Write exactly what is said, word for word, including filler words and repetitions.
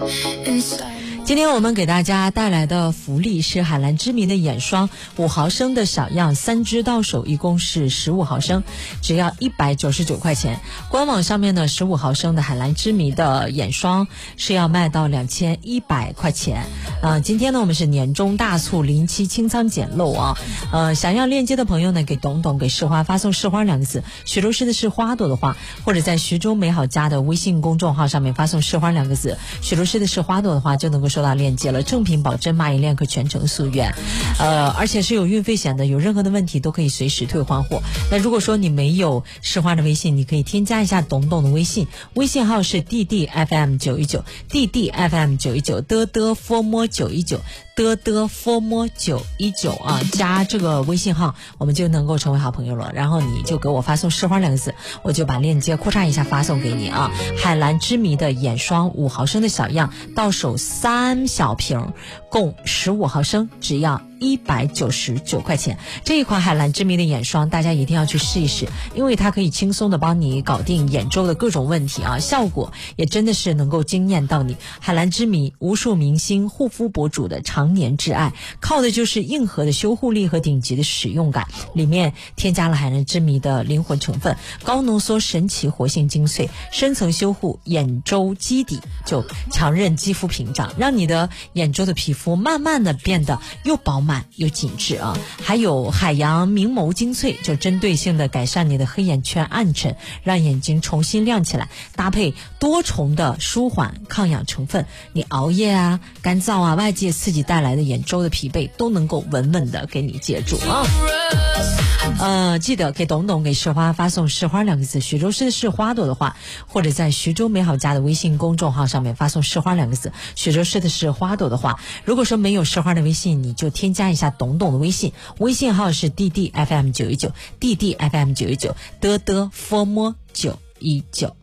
今天我们给大家带来的福利是海蓝之谜的眼霜，五毫升的小样，三支到手，一共是十五毫升，只要一百九十九块钱。官网上面呢，十五毫升的海蓝之谜的眼霜是要卖到两千一百块钱。呃，今天呢，我们是年终大促，临期清仓捡漏啊。呃，想要链接的朋友呢，给董董给市花发送市花两个字，徐州市的是花朵的花，或者在徐州美好家的微信公众号上面发送市花两个字，徐州市的是花朵的话就能够收到链接了。正品保真，蚂蚁恋可全程溯源，呃，而且是有运费险的，有任何的问题都可以随时退换货。那如果说你没有市花的微信，你可以添加一下董董的微信，微信号是 D D F M 九一九 D D F M 九一九的的 formo 九一九的的 formo 九一九啊，加这个微信号，我们就能够成为好朋友了。然后你就给我发送市花两个字，我就把链接咔嚓一下发送给你啊。海蓝之谜的眼霜五毫升的小样，到手三小瓶，共十五毫升，只要一百九十九块钱。这一款海蓝之谜的眼霜大家一定要去试一试，因为它可以轻松的帮你搞定眼周的各种问题啊，效果也真的是能够惊艳到你。海蓝之谜无数明星护肤博主的常年挚爱，靠的就是硬核的修护力和顶级的使用感，里面添加了海蓝之谜的灵魂成分，高浓缩神奇活性精粹，深层修护眼周基底，就强韧肌肤屏障，让你的眼周的皮肤慢慢的变得又饱满又紧致啊。还有海洋明眸精粹，就针对性的改善你的黑眼圈暗沉，让眼睛重新亮起来，搭配多重的舒缓抗氧成分，你熬夜啊、干燥啊、外界刺激带来的眼周的疲惫都能够稳稳的给你接住啊。呃，记得给董董给市花发送市花两个字，徐州市的是花朵的花，或者在徐州美好家的微信公众号上面发送市花两个字，徐州市的是花朵的花。如果说没有市花的微信，你就添加一下董董的微信，微信号是 D D F M 九一九 D D F M 九一九的的 formo 九一九。